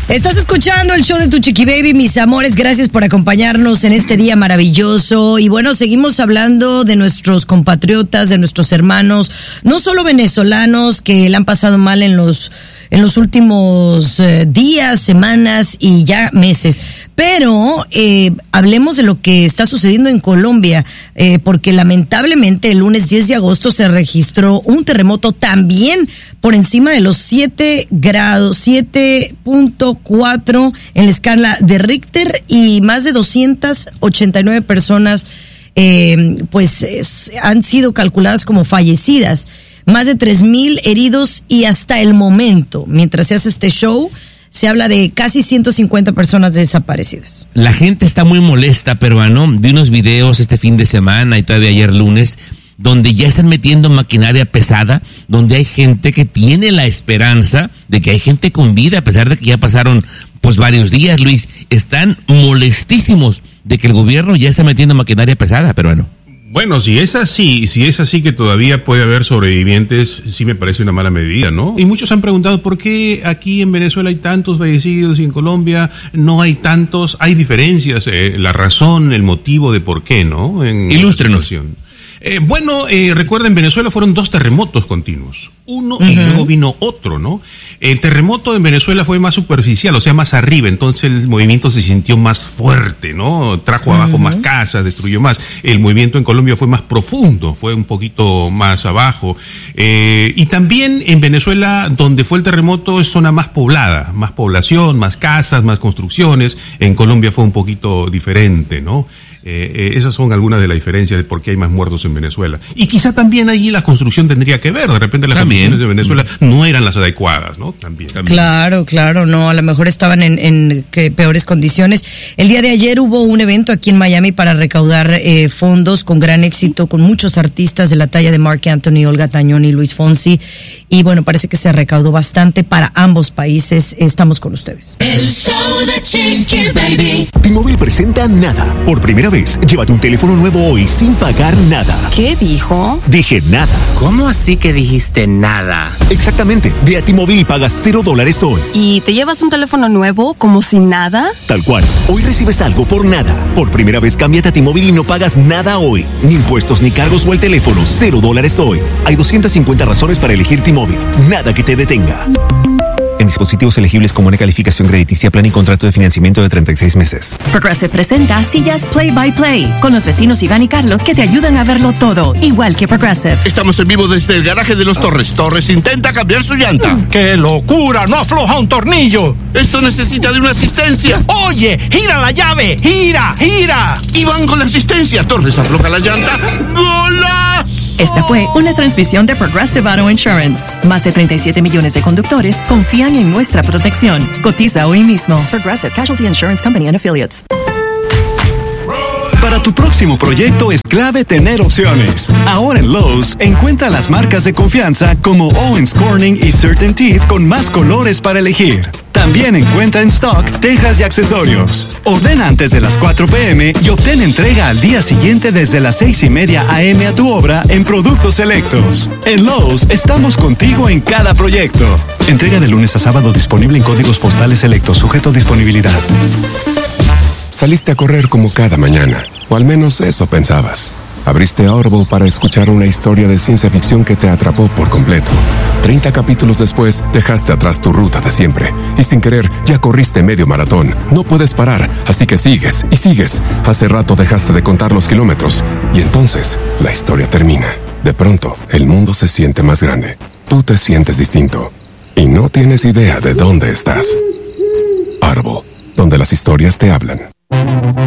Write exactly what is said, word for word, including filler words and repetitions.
Estás escuchando el show de Tu Chiqui Baby, mis amores. Gracias por acompañarnos en este día maravilloso. Y bueno, seguimos hablando de nuestros compatriotas, de nuestros hermanos, no solo venezolanos que la han pasado mal en los en los últimos eh, días, semanas y ya meses. Pero eh, hablemos de lo que está sucediendo en Colombia, eh, porque lamentablemente el lunes diez de agosto se registró un terremoto también por encima de los siete grados, siete punto cuatro en la escala de Richter, y más de doscientas ochenta y nueve personas eh, pues es, han sido calculadas como fallecidas. Más de tres mil heridos, y hasta el momento, mientras se hace este show, se habla de casi ciento cincuenta personas desaparecidas. La gente está muy molesta, peruano. Vi unos videos este fin de semana y todavía ayer lunes, donde ya están metiendo maquinaria pesada, donde hay gente que tiene la esperanza de que hay gente con vida, a pesar de que ya pasaron pues varios días, Luis. Están molestísimos de que el gobierno ya está metiendo maquinaria pesada, peruano. Bueno, si es así, si es así que todavía puede haber sobrevivientes, sí me parece una mala medida, ¿no? Y muchos han preguntado por qué aquí en Venezuela hay tantos fallecidos y en Colombia no hay tantos. Hay diferencias, eh, la razón, el motivo de por qué, ¿no? En Ilústrenos. Eh, bueno, eh, recuerda, en Venezuela fueron dos terremotos continuos. Uno uh-huh. y luego vino otro, ¿no? El terremoto en Venezuela fue más superficial, o sea, más arriba, entonces el movimiento se sintió más fuerte, ¿no? Trajo abajo uh-huh. más casas, destruyó más. El movimiento en Colombia fue más profundo, fue un poquito más abajo. Eh, y también en Venezuela, donde fue el terremoto, es zona más poblada, más población, más casas, más construcciones. En Colombia fue un poquito diferente, ¿no? Eh, eh, esas son algunas de las diferencias de por qué hay más muertos en Venezuela. Y quizá también allí la construcción tendría que ver. De repente las también. Construcciones de Venezuela no eran las adecuadas, ¿no? También, también. Claro, claro, no, a lo mejor estaban en, en que peores condiciones. El día de ayer hubo un evento aquí en Miami para recaudar eh, fondos con gran éxito, con muchos artistas de la talla de Marc Anthony, Olga Tañón y Luis Fonsi. Y bueno, parece que se recaudó bastante para ambos países. Estamos con ustedes. El show de Chiqui Baby. T-Mobile presenta Nada. Por primera vez, llévate un teléfono nuevo hoy sin pagar nada. ¿Qué dijo? Dije nada. ¿Cómo así que dijiste nada? Exactamente. Ve a T-Mobile y pagas cero dólares hoy. ¿Y te llevas un teléfono nuevo como si nada? Tal cual. Hoy recibes algo por nada. Por primera vez, cámbiate a T-Mobile y no pagas nada hoy. Ni impuestos, ni cargos o el teléfono. Cero dólares hoy. Hay doscientas cincuenta razones para elegir T-Mobile. Nada que te detenga. En dispositivos elegibles con buena calificación crediticia, plan y contrato de financiamiento de treinta y seis meses. Progressive presenta Sillas Play by Play, con los vecinos Iván y Carlos que te ayudan a verlo todo, igual que Progressive. Estamos en vivo desde el garaje de los Torres. Torres intenta cambiar su llanta. ¡Qué locura! ¡No afloja un tornillo! Esto necesita de una asistencia. ¡Oye! ¡Gira la llave! ¡Gira! ¡Gira! Iván con la asistencia. Torres afloja la llanta. ¡Golazo! Esta fue una transmisión de Progressive Auto Insurance. Más de treinta y siete millones de conductores confían en nuestra protección. Cotiza hoy mismo. Progressive Casualty Insurance Company and Affiliates. Para tu próximo proyecto es clave tener opciones. Ahora en Lowe's, encuentra las marcas de confianza como Owens Corning y CertainTeed con más colores para elegir. También encuentra en stock tejas y accesorios. Ordena antes de las cuatro p.m. y obtén entrega al día siguiente desde las seis y media a.m. a tu obra en productos selectos. En Lowe's estamos contigo en cada proyecto. Entrega de lunes a sábado, disponible en códigos postales selectos, sujeto a disponibilidad. Saliste a correr como cada mañana, o al menos eso pensabas. Abriste Audible para escuchar una historia de ciencia ficción que te atrapó por completo. Treinta capítulos después, dejaste atrás tu ruta de siempre, y sin querer, ya corriste medio maratón. No puedes parar, así que sigues y sigues. Hace rato dejaste de contar los kilómetros, y entonces, la historia termina. De pronto, el mundo se siente más grande. Tú te sientes distinto, y no tienes idea de dónde estás. Audible, donde las historias te hablan.